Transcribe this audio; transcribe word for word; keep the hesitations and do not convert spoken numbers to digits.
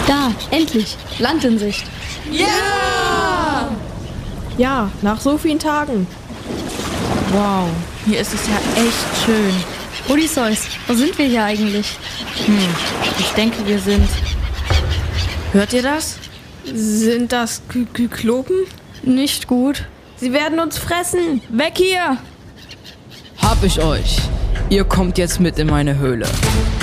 Da, endlich. Land in Sicht. Ja! Ja, nach so vielen Tagen. Wow, hier ist es ja echt schön. Odysseus, wo sind wir hier eigentlich? Hm, ich denke, wir sind... Hört ihr das? Sind das Ky- Kyklopen? Nicht gut. Sie werden uns fressen. Weg hier! Hab ich euch. Ihr kommt jetzt mit in meine Höhle.